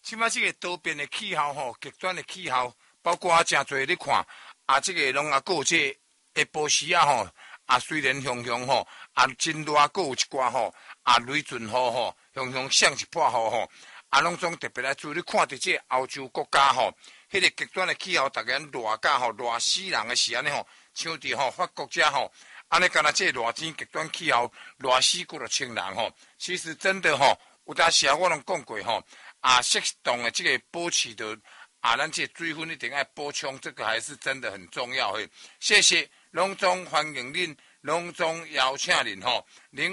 即摆即个多变的气候吼，极端的气候，包括真侪你看即个拢有即个下晡时吼，虽然雄雄吼真热，有一寡吼雷阵雨吼，雄雄响一破雨吼，拢总特别来注意。你看伫即个欧洲国家吼，迄个极端的气候，逐个人热甲吼热死人的时安尼吼，像伫吼法国遮吼，安尼敢若即个热天极端气候热死几落千人吼。其实真的吼，有当时我拢讲过吼，适当的即个保持着咱这水分一定要补充，这个还是真的很重要嘿。谢谢，隆重欢迎恁，隆重邀请恁吼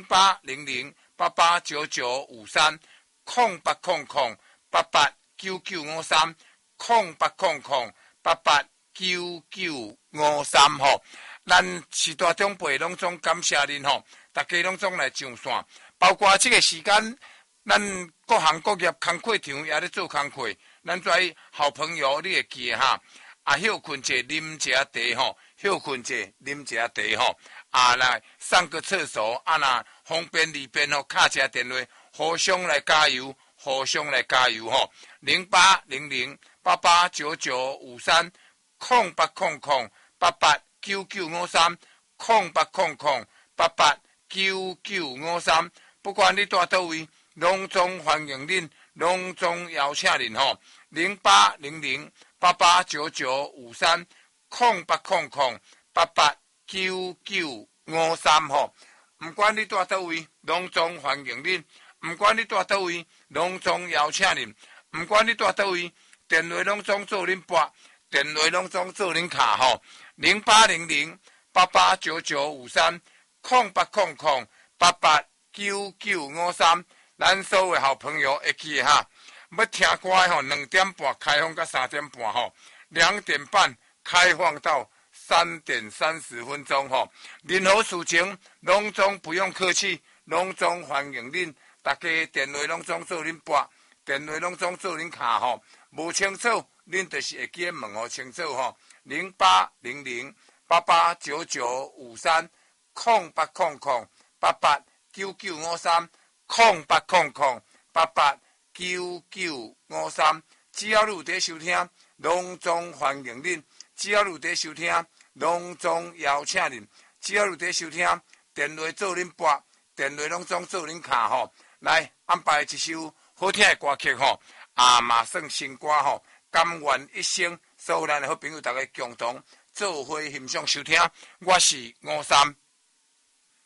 ，0800889953，0800889953吼。咱时代长辈拢总感谢恁吼，大家拢总来上线，包括这个时间，咱各行各业工课场也咧做工课。咱跩好朋友，你会记哈？休困者啉一下茶吼，休困者啉一下茶吼。来上个厕所，若方便利便吼，敲一下电话，互相来加油，互相来加油吼。0800889953，0800889953，不管你住倒位，隆重欢迎恁，隆重邀请恁吼。0800889953，0800889953吼。不管你住倒位，隆重欢迎恁；不管你住倒位，隆重邀请恁；不管你住倒位，电话拢总做恁拨，电话拢总做恁卡吼。0800889953，0800889953，咱所有好朋友会记哈。要听歌吼，2点半开放到3点半吼，2点半开放到3点30分钟吼。任何事情拢总不用客气，拢总欢迎恁。大家电话拢总做恁拨，电话拢总做恁卡吼。无清楚，恁就是会记问互清楚吼。0800889953，0800889953，只要你有在收听，隆重欢迎恁；只要你有在收听，隆重邀请恁；只要你有在收听，电话做恁拨，电话拢总做恁卡吼。来安排一首好听的歌曲吼，嘛算新歌吼。甘愿一生，所有咱的好朋友大家共同做伙欣赏收听。我是53。